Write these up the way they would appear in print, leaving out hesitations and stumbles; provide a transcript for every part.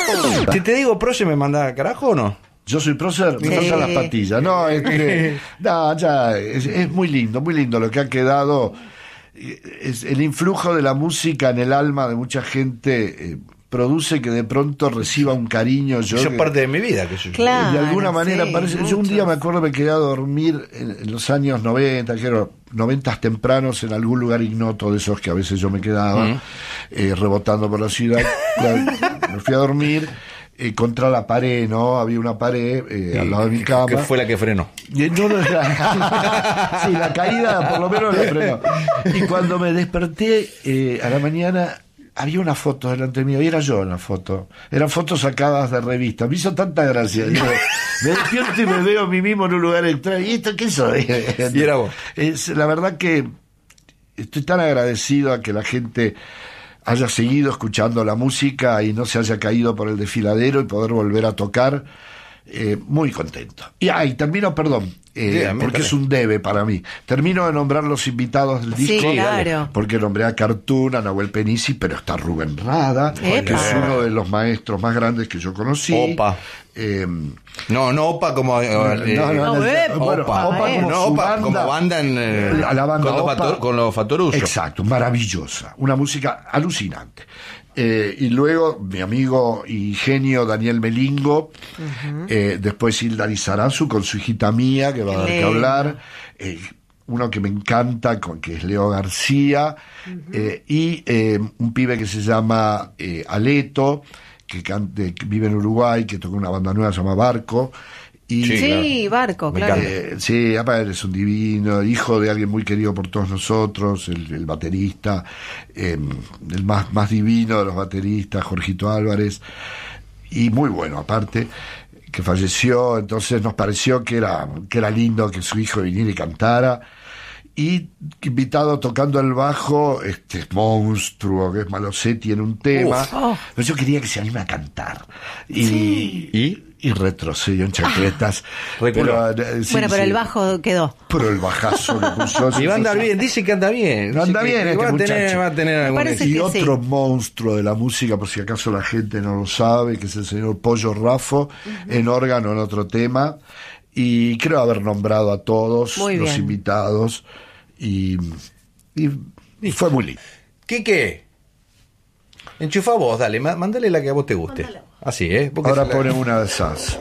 Si te digo prócer, ¿me mandás al carajo o no? Yo soy prócer, me faltan las patillas. No, ya, es muy lindo lo que ha quedado. Es el influjo de la música en el alma de mucha gente. Produce que de pronto reciba un cariño. Eso es parte de mi vida. Que claro, de alguna manera parece. Muchos. Yo un día me acuerdo me quedé a dormir en los años 90, que eran 90 tempranos, en algún lugar ignoto de esos que a veces yo me quedaba, rebotando por la ciudad. Me fui a dormir contra la pared, ¿no? Había una pared al lado de mi cama. Que fue la que frenó. Sí, la caída por lo menos la frenó. Y cuando me desperté a la mañana, había una foto delante mío y era yo en la foto. Eran fotos sacadas de revistas. Me hizo tanta gracia. Digo, me despierto y me veo a mí mismo en un lugar extraño. ¿Y esto qué soy? Y era vos. La verdad que estoy tan agradecido a que la gente haya seguido escuchando la música y no se haya caído por el desfiladero y poder volver a tocar. Muy contento. Y termino, perdón, porque es un debe para mí. Termino de nombrar los invitados del disco, sí, claro. Porque nombré a Cartoon, a Nahuel Penisi, pero está Rubén Rada, que es uno de los maestros más grandes que yo conocí. Opa. No Opa como Opa como banda en la banda con los Fatoruso. Exacto, maravillosa, una música alucinante. Y luego mi amigo y genio Daniel Melingo, después Hilda Lizarazu con su hijita Mía, que va a dar que hablar, uno que me encanta, que es Leo García, y un pibe que se llama Aleto, que vive en Uruguay, que toca una banda nueva, se llama Barco. Y, sí, claro. Barco, claro. Sí, aparte es un divino, hijo de alguien muy querido por todos nosotros, el baterista, el más divino de los bateristas, Jorgito Álvarez, y muy bueno, aparte, que falleció. Entonces nos pareció que era lindo que su hijo viniera y cantara. Y invitado tocando el bajo, este monstruo que es Malosetti en un tema. Pero yo quería que se anime a cantar. Y retrocedió en chaquetas. Pero el bajo quedó. Pero el bajazo lo puso. Y va a andar bien, dice que anda bien. Anda bien este muchacho. Va a tener algún y otro monstruo de la música, por si acaso la gente no lo sabe, que es el señor Pollo Raffo, en órgano en otro tema. Y creo haber nombrado a todos los invitados. Y fue muy lindo. ¿Qué? Enchufa vos, dale, mándale la que a vos te guste. Mándale. Así, ahora ponen una de esas.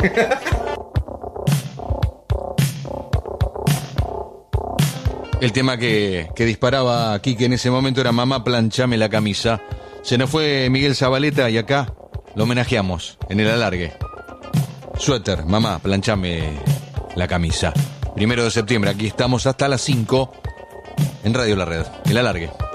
El tema que disparaba Quique en ese momento era Mamá, planchame la camisa. Se nos fue Miguel Zabaleta y acá lo homenajeamos en el alargue. Suéter, mamá, planchame la camisa. 1 de septiembre, aquí estamos hasta las 5 en Radio La Red. El alargue.